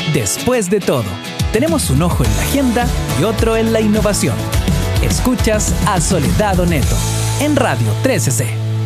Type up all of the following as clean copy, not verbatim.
Después de todo, tenemos un ojo en la agenda y otro en la innovación. Escuchas a Soledad Oneto en Radio 13C.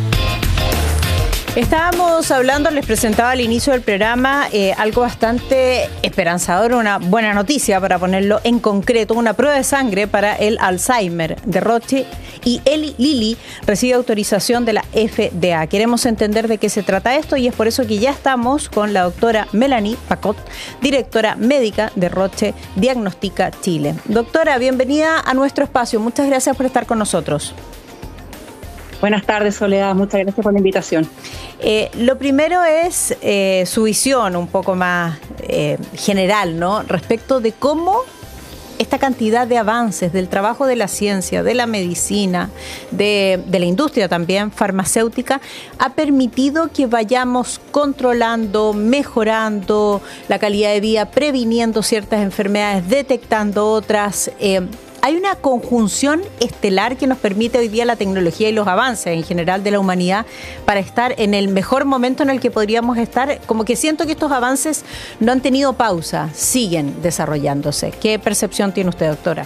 Estábamos hablando, les presentaba al inicio del programa algo bastante esperanzador, una buena noticia para ponerlo en concreto, una prueba de sangre para el Alzheimer de Roche y Eli Lilly recibe autorización de la FDA. Queremos entender de qué se trata esto y es por eso que ya estamos con la doctora Melanie Pacot, directora médica de Roche Diagnostica Chile. Doctora, bienvenida a nuestro espacio. Muchas gracias por estar con nosotros. Buenas tardes, Soledad. Muchas gracias por la invitación. Lo primero es su visión un poco más general, ¿no? Respecto de cómo esta cantidad de avances del trabajo de la ciencia, de la medicina, de la industria también farmacéutica, ha permitido que vayamos controlando, mejorando la calidad de vida, previniendo ciertas enfermedades, detectando otras. Hay una conjunción estelar que nos permite hoy día la tecnología y los avances en general de la humanidad para estar en el mejor momento en el que podríamos estar. Como que siento que estos avances no han tenido pausa, siguen desarrollándose. ¿Qué percepción tiene usted, doctora?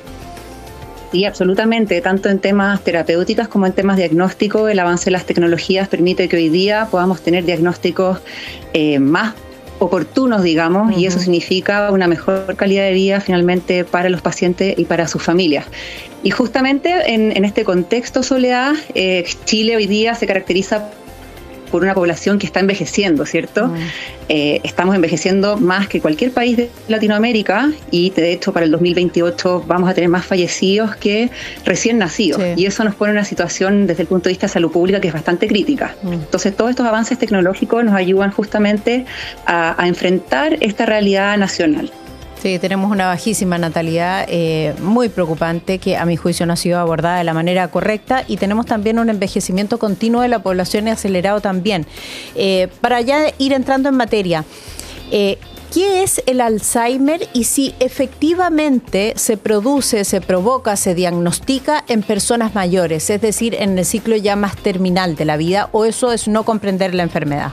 Sí, absolutamente. Tanto en temas terapéuticos como en temas diagnósticos, el avance de las tecnologías permite que hoy día podamos tener diagnósticos más oportunos, digamos, y eso significa una mejor calidad de vida finalmente para los pacientes y para sus familias. Y justamente en este contexto, Soledad, Chile hoy día se caracteriza por una población que está envejeciendo, ¿cierto? Estamos envejeciendo más que cualquier país de Latinoamérica y de hecho para el 2028 vamos a tener más fallecidos que recién nacidos. Sí. Y eso nos pone en una situación desde el punto de vista de salud pública que es bastante crítica. Entonces todos estos avances tecnológicos nos ayudan justamente a enfrentar esta realidad nacional. Sí, tenemos una bajísima natalidad muy preocupante que a mi juicio no ha sido abordada de la manera correcta y tenemos también un envejecimiento continuo de la población y acelerado también. Para ya ir entrando en materia, ¿qué es el Alzheimer y si efectivamente se produce, se provoca, se diagnostica en personas mayores, es decir, en el ciclo ya más terminal de la vida, o eso es no comprender la enfermedad?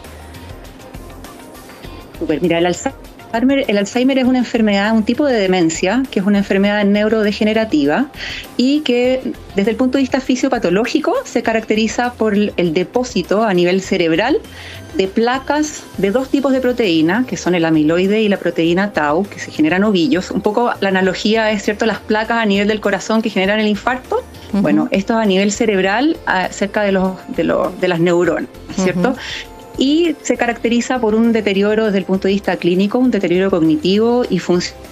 Super, mira, el Alzheimer es una enfermedad, un tipo de demencia, que es una enfermedad neurodegenerativa y que desde el punto de vista fisiopatológico se caracteriza por el depósito a nivel cerebral de placas de dos tipos de proteína, que son el amiloide y la proteína tau, que se generan ovillos. Un poco la analogía es, ¿cierto?, las placas a nivel del corazón que generan el infarto. Bueno, esto a nivel cerebral, cerca de las neuronas, ¿cierto? Y se caracteriza por un deterioro desde el punto de vista clínico, un deterioro cognitivo y funcional.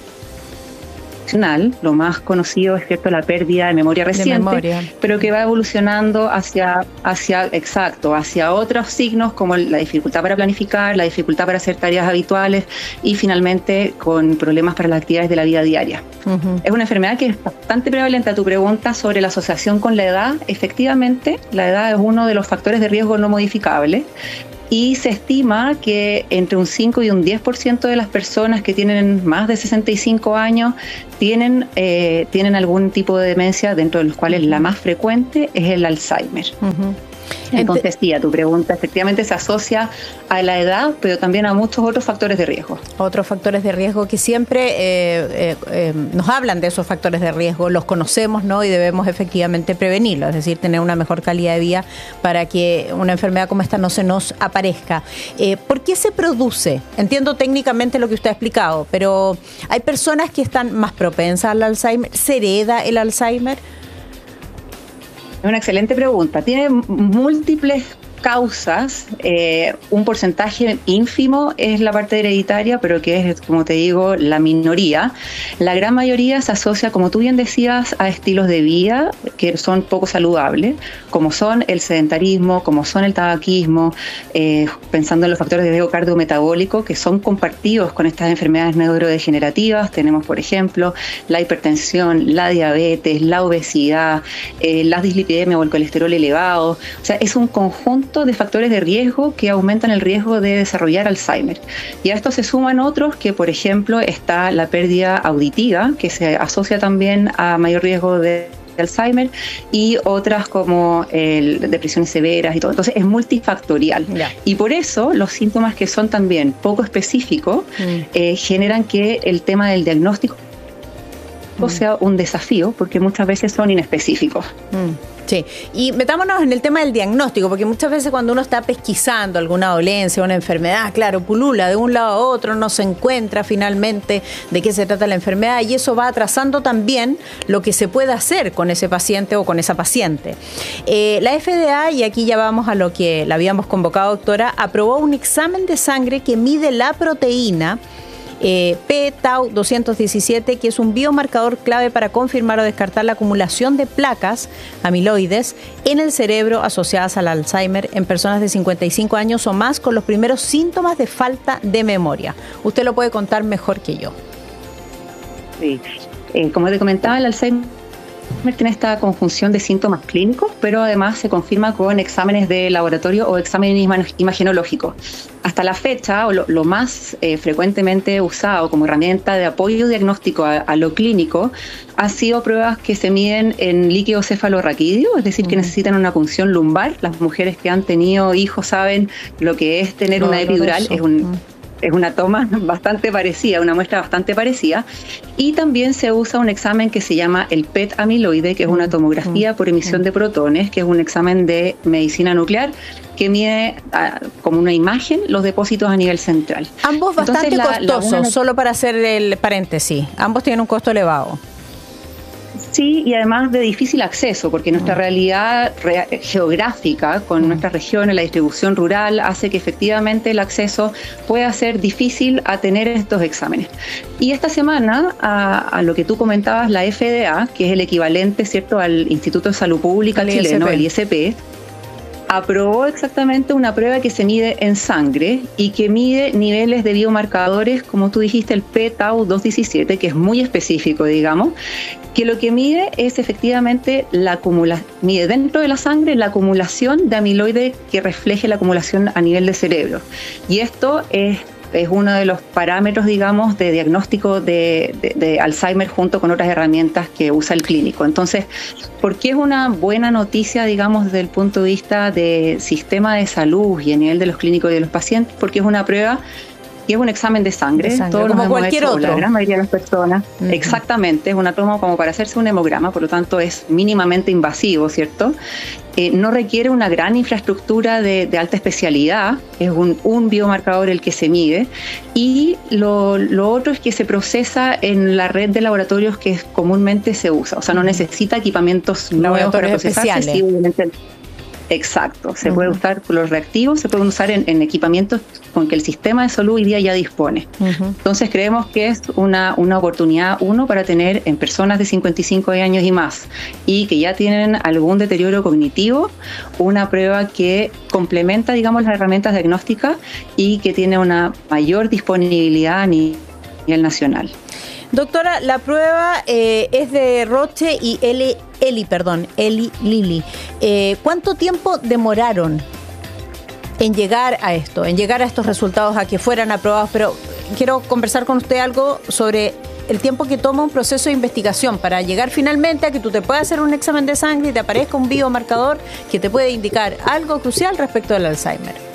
Lo más conocido es, cierto, la pérdida de memoria reciente, pero que va evolucionando hacia otros signos como la dificultad para planificar, la dificultad para hacer tareas habituales y finalmente con problemas para las actividades de la vida diaria. Es una enfermedad que es bastante prevalente. A tu pregunta sobre la asociación con la edad, efectivamente, la edad es uno de los factores de riesgo no modificables. Y se estima que entre un 5 y un 10% de las personas que tienen más de 65 años tienen algún tipo de demencia, dentro de los cuales la más frecuente es el Alzheimer. Entonces, sí, a tu pregunta, efectivamente se asocia a la edad, pero también a muchos otros factores de riesgo. Otros factores de riesgo que siempre nos hablan de esos factores de riesgo, los conocemos, ¿no? Y debemos efectivamente prevenirlos, es decir, tener una mejor calidad de vida para que una enfermedad como esta no se nos aparezca. ¿Por qué se produce? Entiendo técnicamente lo que usted ha explicado, pero hay personas que están más propensas al Alzheimer. ¿Se hereda el Alzheimer? Es una excelente pregunta. Tiene múltiples causas. Un porcentaje ínfimo es la parte hereditaria, pero que es, como te digo, la minoría. La gran mayoría se asocia, como tú bien decías, a estilos de vida que son poco saludables, como son el sedentarismo, como son el tabaquismo, pensando en los factores de riesgo cardiometabólico que son compartidos con estas enfermedades neurodegenerativas. Tenemos, por ejemplo, la hipertensión, la diabetes, la obesidad, la dislipidemia o el colesterol elevado. O sea, es un conjunto de factores de riesgo que aumentan el riesgo de desarrollar Alzheimer. Y a esto se suman otros que, por ejemplo, está la pérdida auditiva, que se asocia también a mayor riesgo de Alzheimer, y otras como depresiones severas y todo. Entonces es multifactorial. Y por eso los síntomas que son también poco específicos generan que el tema del diagnóstico sea un desafío, porque muchas veces son inespecíficos. Sí, y metámonos en el tema del diagnóstico, porque muchas veces cuando uno está pesquisando alguna dolencia, una enfermedad, claro, pulula de un lado a otro, no se encuentra finalmente de qué se trata la enfermedad, y eso va atrasando también lo que se puede hacer con ese paciente o con esa paciente. La FDA, y aquí ya vamos a lo que la habíamos convocado, doctora, aprobó un examen de sangre que mide la proteína p-tau 217, que es un biomarcador clave para confirmar o descartar la acumulación de placas amiloides en el cerebro asociadas al Alzheimer en personas de 55 años o más con los primeros síntomas de falta de memoria. Usted lo puede contar mejor que yo. Sí, como te comentaba, el Alzheimer tiene esta conjunción de síntomas clínicos, pero además se confirma con exámenes de laboratorio o exámenes imagenológicos. Hasta la fecha, o lo más frecuentemente usado como herramienta de apoyo diagnóstico a lo clínico, ha sido pruebas que se miden en líquido cefalorraquídeo, es decir, que necesitan una punción lumbar. Las mujeres que han tenido hijos saben lo que es tener una epidural, es una toma bastante parecida, una muestra bastante parecida. Y también se usa un examen que se llama el PET amiloide, que es una tomografía por emisión de protones, que es un examen de medicina nuclear que mide como una imagen los depósitos a nivel central. Ambos bastante costosos, solo para hacer el paréntesis. Ambos tienen un costo elevado. Sí, y además de difícil acceso, porque nuestra realidad geográfica con nuestras regiones, la distribución rural, hace que efectivamente el acceso pueda ser difícil a tener estos exámenes. Y esta semana, a lo que tú comentabas, la FDA, que es el equivalente, ¿cierto?, al Instituto de Salud Pública chileno, el ISP, aprobó exactamente una prueba que se mide en sangre y que mide niveles de biomarcadores, como tú dijiste, el p-tau 217, que es muy específico, digamos, que lo que mide es efectivamente mide dentro de la sangre la acumulación de amiloide que refleje la acumulación a nivel de cerebro. Y esto es uno de los parámetros, digamos, de diagnóstico de Alzheimer junto con otras herramientas que usa el clínico. Entonces, ¿por qué es una buena noticia, digamos, desde el punto de vista de sistema de salud y a nivel de los clínicos y de los pacientes? Porque es una prueba que es un examen de sangre, todos como cualquier otro. La gran mayoría de las personas. Exactamente, es una toma como para hacerse un hemograma, por lo tanto es mínimamente invasivo, ¿cierto? No requiere una gran infraestructura de alta especialidad, es un biomarcador el que se mide, y lo otro es que se procesa en la red de laboratorios que comúnmente se usa, o sea, no necesita equipamientos nuevos para procesarse. Sí, obviamente. Exacto, se puede usar los reactivos, se pueden usar en equipamientos con que el sistema de salud hoy día ya dispone. Entonces creemos que es una oportunidad, para tener en personas de 55 años y más y que ya tienen algún deterioro cognitivo, una prueba que complementa, digamos, las herramientas diagnósticas y que tiene una mayor disponibilidad a nivel nacional. Doctora, la prueba es de Roche y Eli Lilly. ¿Cuánto tiempo demoraron en llegar a esto, en llegar a estos resultados, a que fueran aprobados? Pero quiero conversar con usted algo sobre el tiempo que toma un proceso de investigación para llegar finalmente a que tú te puedas hacer un examen de sangre y te aparezca un biomarcador que te puede indicar algo crucial respecto al Alzheimer.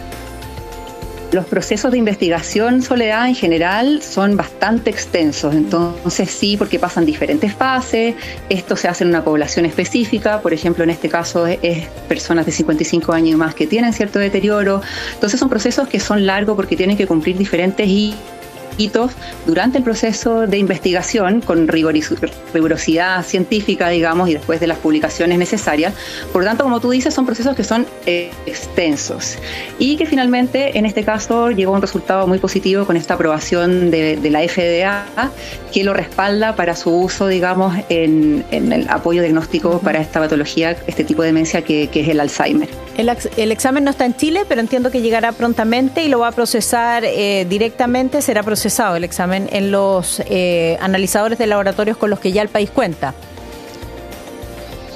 Los procesos de investigación, Soledad, en general son bastante extensos, entonces sí, porque pasan diferentes fases. Esto se hace en una población específica, por ejemplo, en este caso es personas de 55 años y más que tienen cierto deterioro. Entonces son procesos que son largos porque tienen que cumplir diferentes hitos durante el proceso de investigación con rigurosidad científica, digamos, y después de las publicaciones necesarias. Por lo tanto, como tú dices, son procesos que son extensos y que finalmente, en este caso, llegó a un resultado muy positivo con esta aprobación de la FDA, que lo respalda para su uso, digamos, en el apoyo diagnóstico para esta patología, este tipo de demencia que es el Alzheimer. El examen no está en Chile, pero entiendo que llegará prontamente y lo va a procesar directamente, será procesado el examen en los analizadores de laboratorios con los que ya el país cuenta.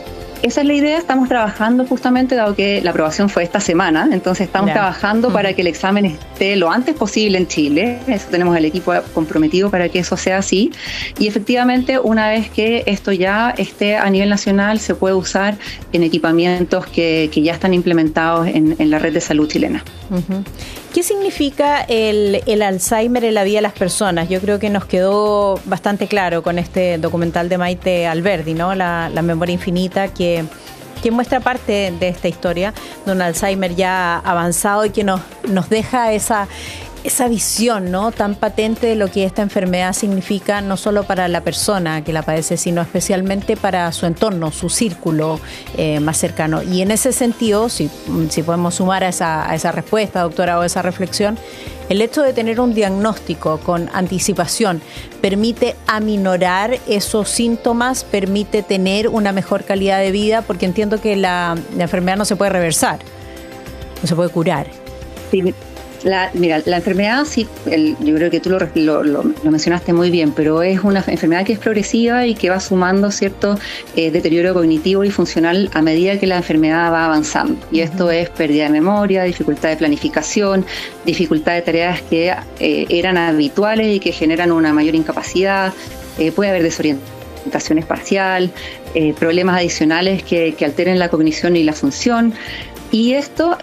Esa es la idea. Estamos trabajando justamente, dado que la aprobación fue esta semana, entonces estamos trabajando para que el examen esté lo antes posible en Chile. Eso, tenemos el equipo comprometido para que eso sea así. Y efectivamente, una vez que esto ya esté a nivel nacional, se puede usar en equipamientos que ya están implementados en la red de salud chilena. Uh-huh. ¿Qué significa el Alzheimer en la vida de las personas? Yo creo que nos quedó bastante claro con este documental de Maite Alberdi, ¿no? La memoria infinita, que muestra parte de esta historia de un Alzheimer ya avanzado y que nos deja esa visión, ¿no?, tan patente de lo que esta enfermedad significa no solo para la persona que la padece, sino especialmente para su entorno, su círculo más cercano. Y en ese sentido, si podemos sumar a esa respuesta, doctora, o esa reflexión, el hecho de tener un diagnóstico con anticipación permite aminorar esos síntomas, permite tener una mejor calidad de vida, porque entiendo que la enfermedad no se puede reversar, no se puede curar. Sí. Mira, la enfermedad, sí, yo creo que tú lo mencionaste muy bien, pero es una enfermedad que es progresiva y que va sumando cierto deterioro cognitivo y funcional a medida que la enfermedad va avanzando. Y esto es pérdida de memoria, dificultad de planificación, dificultad de tareas que eran habituales y que generan una mayor incapacidad, puede haber desorientación espacial, problemas adicionales que alteren la cognición y la función. Y esto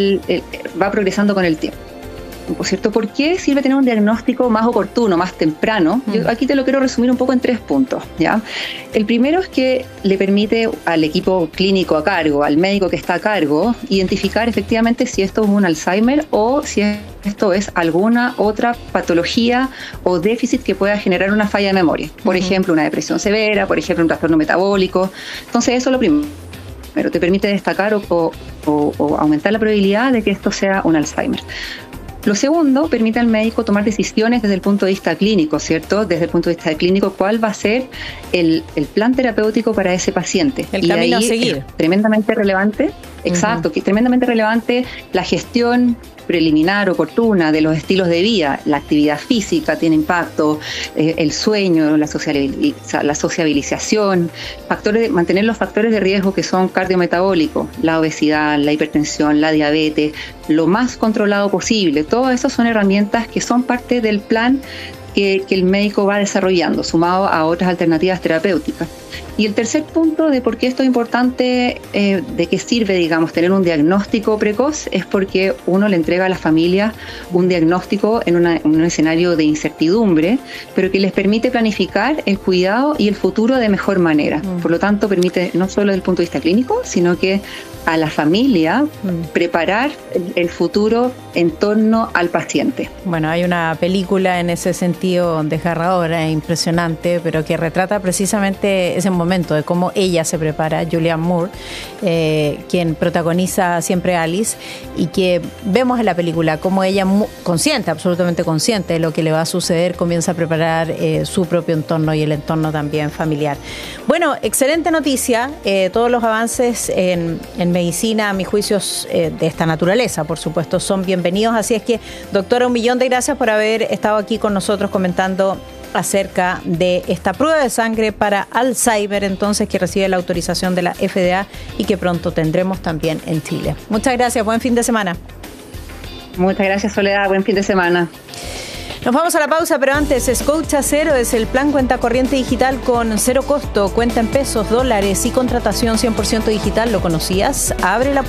va progresando con el tiempo. ¿Cierto? ¿Por qué sirve tener un diagnóstico más oportuno, más temprano? Yo aquí te lo quiero resumir un poco en 3 puntos, ¿ya? El primero es que le permite al equipo clínico a cargo, al médico que está a cargo, identificar efectivamente si esto es un Alzheimer o si esto es alguna otra patología o déficit que pueda generar una falla de memoria. Por ejemplo, una depresión severa, por ejemplo, un trastorno metabólico. Entonces, eso es lo primero. Pero te permite destacar o aumentar la probabilidad de que esto sea un Alzheimer. Lo segundo, permite al médico tomar decisiones desde el punto de vista clínico, ¿cierto? Desde el punto de vista clínico, ¿cuál va a ser el plan terapéutico para ese paciente? El camino a seguir. Es tremendamente relevante, exacto, que es tremendamente relevante la gestión preliminar, oportuna, de los estilos de vida. La actividad física tiene impacto, el sueño, la sociabilización, mantener los factores de riesgo que son cardiometabólicos, la obesidad, la hipertensión, la diabetes, lo más controlado posible. Todo eso son herramientas que son parte del plan que el médico va desarrollando, sumado a otras alternativas terapéuticas. Y el tercer punto de por qué esto es importante, de qué sirve, digamos, tener un diagnóstico precoz, es porque uno le entrega a la familia un diagnóstico en un escenario de incertidumbre, pero que les permite planificar el cuidado y el futuro de mejor manera. Por lo tanto, permite no solo desde el punto de vista clínico, sino que a la familia preparar el futuro en torno al paciente. Bueno, hay una película en ese sentido desgarradora e impresionante, pero que retrata precisamente ese momento de cómo ella se prepara, Julianne Moore, quien protagoniza siempre a Alice, y que vemos en la película cómo ella, consciente, absolutamente consciente de lo que le va a suceder, comienza a preparar su propio entorno y el entorno también familiar. Bueno, excelente noticia, todos los avances en medicina, a mis juicios, de esta naturaleza, por supuesto, son bienvenidos. Así es que, doctora, 1.000.000 de gracias por haber estado aquí con nosotros comentando acerca de esta prueba de sangre para Alzheimer, entonces, que recibe la autorización de la FDA y que pronto tendremos también en Chile. Muchas gracias, buen fin de semana. Muchas gracias, Soledad, buen fin de semana. Nos vamos a la pausa, pero antes, Escucha Cero es el plan cuenta corriente digital con cero costo, cuenta en pesos, dólares y contratación 100% digital. ¿Lo conocías? Abre la